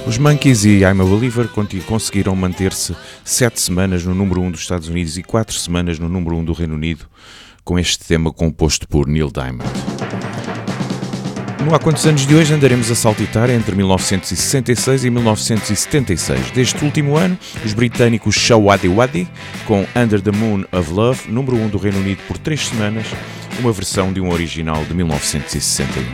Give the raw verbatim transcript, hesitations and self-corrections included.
Os Monkees e I'm a Believer conseguiram manter-se sete semanas no número um dos Estados Unidos e quatro semanas no número um do Reino Unido, com este tema composto por Neil Diamond. No Há Quantos Anos de hoje andaremos a saltitar entre mil novecentos e sessenta e seis e mil novecentos e setenta e seis. Deste último ano, os britânicos Shawady Wadi, com Under the Moon of Love, número um do Reino Unido por três semanas, uma versão de um original de mil novecentos e sessenta e um.